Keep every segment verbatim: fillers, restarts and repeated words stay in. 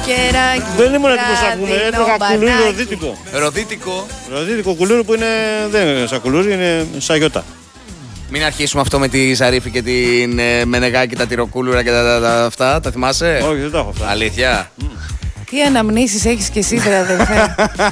κεράκι. Δεν ήμουν έτοιμο να πούμε. Έτρωγα κουλούρι ροδίτικο. Ροδίτικο. Ροδίτικο κουλούρι που είναι. Δεν είναι σαν κουλούρι, είναι σαν γιώτα. Μην αρχίσουμε αυτό με τη Ζαρίφη και την ε, Μενεγάκη, τα τυροκούλουρα και τα, τα, τα, αυτά. Τα θυμάσαι? Όχι, δεν τα έχω αυτά. Αλήθεια. Mm. Τι αναμνήσεις έχεις και εσύ, αδερφέ.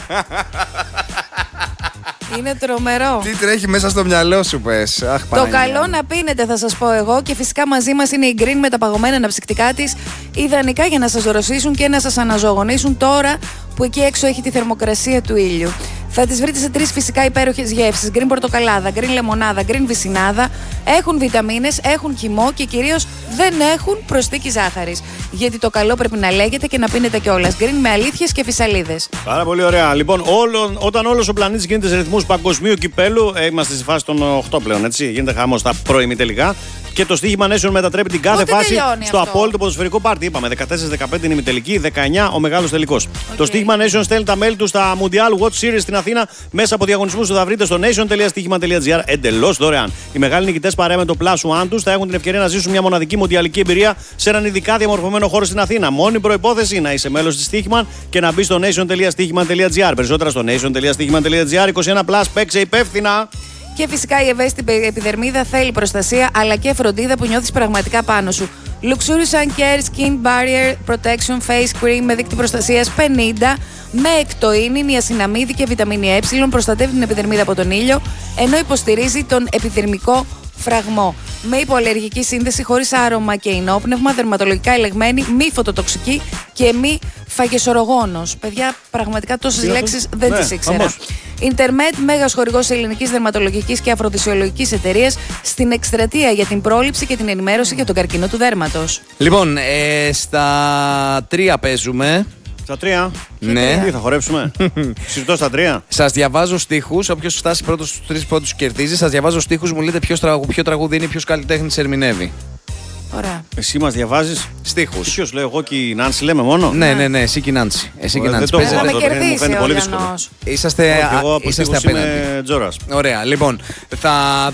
Είναι τρομερό. Τι τρέχει μέσα στο μυαλό σου, πες? Αχ, το Παναγία. καλό να πίνετε, θα σας πω εγώ. Και φυσικά μαζί μας είναι η Green με τα παγωμένα αναψυκτικά της. Ιδανικά για να σας δροσίσουν και να σας αναζωογονήσουν τώρα που εκεί έξω έχει τη θερμοκρασία του ήλιου. Θα τις βρείτε σε τρεις φυσικά υπέροχες γεύσεις. Green πορτοκαλάδα, green λεμονάδα, green βυσσινάδα. Έχουν βιταμίνες, έχουν χυμό και κυρίως δεν έχουν προσθήκη ζάχαρης. Γιατί το καλό πρέπει να λέγεται και να πίνετε κιόλας. Green με αλήθειες και φυσαλίδες. Πάρα πολύ ωραία. Λοιπόν, όλο, όταν όλος ο πλανήτης γίνεται σε ρυθμούς παγκοσμίου κυπέλου, ε, είμαστε στη φάση των οκτώ πλέον, έτσι. Γίνεται χαμός στα προημιτελικά. Και το στοίχημα Nation μετατρέπει την κάθε Πότε φάση στο αυτό? απόλυτο ποδοσφαιρικό πάρτι. Είπαμε δεκατέσσερα δεκαπέντε είναι η ημιτελική, δεκαεννιά ο μεγάλος τελικός. Okay. Το στοίχημα Nation στέλνει τα μέλη του στα Mundial Watch Series στην Αθήνα μέσα από διαγωνισμούς που θα βρείτε στο nation τελεία στοίχημα τελεία gr εντελώς δωρεάν. Οι μεγάλοι νικητές παρέα με το Plus One τους θα έχουν την ευκαιρία να ζήσουν μια μοναδική μουντιαλική εμπειρία σε έναν ειδικά διαμορφωμένο χώρο στην Αθήνα. Μόνη προϋπόθεση να είσαι μέλος της Στοίχημα και να μπει στο nation τελεία στοίχημα τελεία gr. Περισσότερα στο nation τελεία στοίχημα τελεία gr. είκοσι ένα πλας, παίξε υπεύθυνα. Και φυσικά η ευαίσθητη επιδερμίδα θέλει προστασία αλλά και φροντίδα που νιώθεις πραγματικά πάνω σου. Luxurious Sun Care Skin Barrier Protection Face Cream με δείκτη προστασίας πενήντα με εκτοίνη, νιασιναμίδη και βιταμίνη Ε. Προστατεύει την επιδερμίδα από τον ήλιο ενώ υποστηρίζει τον επιδερμικό φραγμό. Με υποαλλεργική σύνδεση, χωρίς άρωμα και ενόπνευμα, δερματολογικά ελεγμένη, μη φωτοτοξική και μη φαγεσορογόνος. Παιδιά, πραγματικά τόσες λέξεις δεν ναι, τις ήξερα. αμώς. Ιντερμετ, μέγας χορηγός ελληνικής δερματολογικής και αφροδισιολογικής εταιρείας στην εκστρατεία για την πρόληψη και την ενημέρωση για τον καρκίνο του δέρματος. Λοιπόν, ε, στα τρία παίζουμε. Στα τρία. Ναι. Τι θα χορέψουμε? Συζητώ στα τρία. Σας διαβάζω στίχους. Όποιος φτάσει πρώτος στους τρεις πρώτους κερδίζει. Σας διαβάζω στίχους, μου λέτε ποιος τραγου, ποιο τραγούδι είναι, ποιος καλλιτέχνης ερμηνεύει. Ωραία. Εσύ μας διαβάζεις στίχους. Ποιος λέω, εγώ και η Νάνση λέμε μόνο? Ναι, ναι, ναι, εσύ και η Νάνση. Εσύ και η Νάνση. Θα με κερδίσει ο Γιαννός. Είσαστε, εγώ είσαστε απέναντι. Είμαι Τζόρας. Ωραία, λοιπόν, θα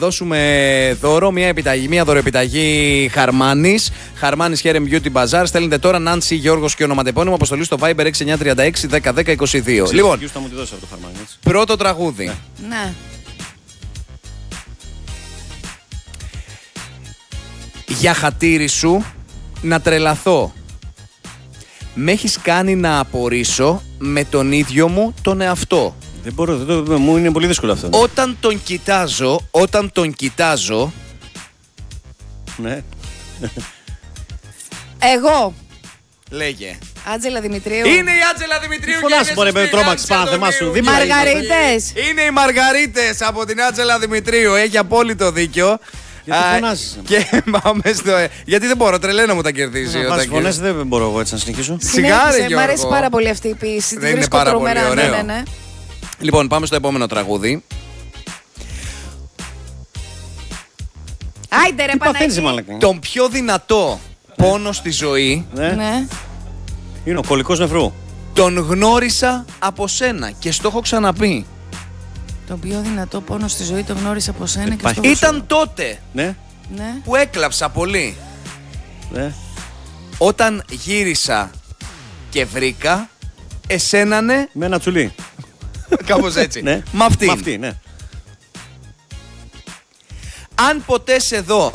δώσουμε δώρο, μια επιταγή, μια δωροεπιταγή Χαρμάνης. Χαρμάνης Hair and Beauty Bazaar. Στέλνετε τώρα Νάνση, Γιώργος και ονοματεπώνυμο. Αποστολή στο Viber έξι εννιά τρία έξι δέκα δέκα είκοσι δύο. Λοιπόν, θα μου τη δώσει αυτό το Χαρμάνι, έτσι. πρώτο τραγούδι. Ναι. Ναι. Για χατήρι σου να τρελαθώ. Με έχεις κάνει να απορρίσω με τον ίδιο μου τον εαυτό. Δεν μπορώ, δεν το, μου είναι πολύ δύσκολο αυτό. Όταν τον κοιτάζω, όταν τον κοιτάζω. Ναι. Εγώ. Λέγε. Άτζελα Δημητρίου. Είναι η Άτζελα Δημητρίου. Φωνάσου μπορεί με τρόμαξε πάνω θεμά σου. Μαργαρίτες. Είναι οι Μαργαρίτες από την Άτζελα Δημητρίου. Έχει απόλυτο δίκιο. Γιατί φωνάζεις? Και πάμε στο. Γιατί δεν μπορώ, τρελαίνω μου τα κερδίζει. Να βάζεις φωνές, δεν μπορώ εγώ έτσι να συνεχίσω. Σιγάρε, Μ' αρέσει πάρα πολύ αυτή η ποιήση. Δεν είναι πάρα πολύ ωραίο. Ναι, ναι, ναι. Λοιπόν, πάμε στο επόμενο τραγούδι. Άιντε ρε Παναγί. Τον πιο δυνατό πόνο στη ζωή. Ναι. Είναι ο κολλικός νεφρού. Τον γνώρισα από σένα και στο έχω ξαναπεί. Τον πιο δυνατό πόνο στη ζωή τον γνώρισα από σένα και στο Ήταν τότε Ναι. Ναι. που έκλαψα πολύ. Ναι. Όταν γύρισα και βρήκα εσένανε. Με ένα τσουλί. Κάπως έτσι. Ναι. Μ' αυτή. Μ' αυτή, ναι. Αν ποτέ σε δω